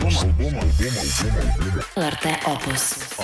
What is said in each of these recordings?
LRT Opus.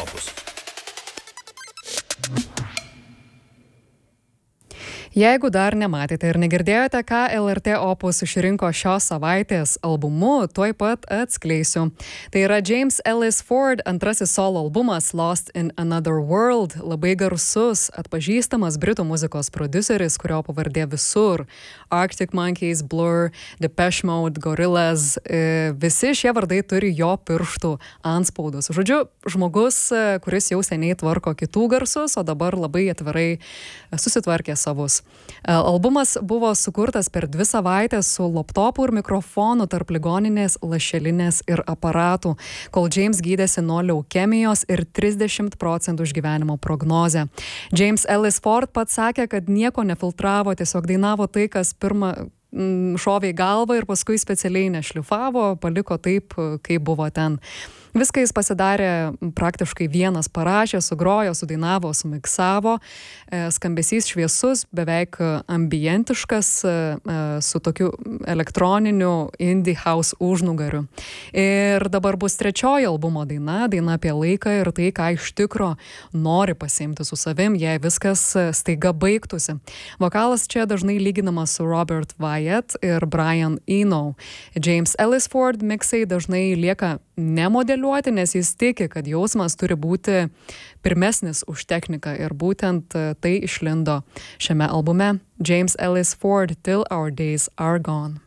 Jeigu dar nematėte ir negirdėjote, ką LRT Opus išrinko šios savaitės albumu, tuoj pat atskleisiu. Tai yra James Ellis Ford antrasis solo albumas Lost in Another World, labai garsus, atpažįstamas britų muzikos prodiuseris, kurio pavardė visur. Arctic Monkeys, Blur, Depeche Mode, Gorillaz, visi šie vardai turi jo pirštų antspaudus. Žodžiu, žmogus, kuris jau seniai tvarko kitų garsus, o dabar labai atvirai susitvarkė savus. Albumas buvo sukurtas per 2 savaitės su laptopu ir mikrofonu tarp ligoninės, lašelinės ir aparatų, kol James gydėsi nuo leukemijos ir 30% užgyvenimo prognozę. James Ellis Ford pats sakė, kad nieko nefiltravo, tiesiog dainavo tai, kas pirmą šovė į galvą ir paskui specialiai nešlifavo, paliko taip, kaip buvo ten. Viską jis pasidarė praktiškai vienas, parašė, sugrojo, sudainavo, sumiksavo. Skambesys šviesus, beveik ambientiškas, su tokiu elektroniniu indie house užnugariu. Ir dabar bus 3 albumo daina apie laiką ir tai, ką iš tikro nori pasiimti su savim, jei viskas staiga baigtųsi. Vokalas čia dažnai lyginamas su Robert Wyatt ir Brian Eno. James Ellis Ford miksai dažnai lieka nemodeliuoti, nes jis tiki, kad jausmas turi būti pirmesnis už techniką ir būtent tai išlindo šiame albume. James Ellis Ford, Till Our Days Are Gone.